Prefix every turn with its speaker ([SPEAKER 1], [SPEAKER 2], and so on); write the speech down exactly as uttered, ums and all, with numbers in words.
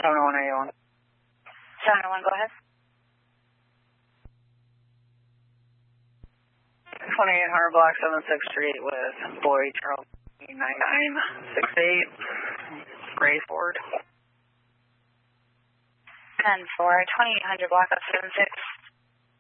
[SPEAKER 1] seven oh one eighty-one.
[SPEAKER 2] seven oh one, go ahead.
[SPEAKER 1] twenty-eight hundred block seventy-sixth Street with boy Charles nine nine six eight, Gray Ford.
[SPEAKER 2] ten four, twenty-eight hundred block of seventy-six.